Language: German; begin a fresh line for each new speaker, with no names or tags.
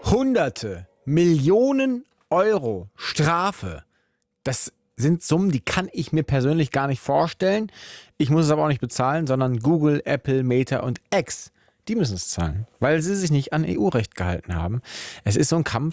Hunderte, Millionen Euro Strafe. Das sind Summen, die kann ich mir persönlich gar nicht vorstellen. Ich muss es aber auch nicht bezahlen, sondern Google, Apple, Meta und X, die müssen es zahlen, weil sie sich nicht an EU-Recht gehalten haben. Es ist so ein Kampf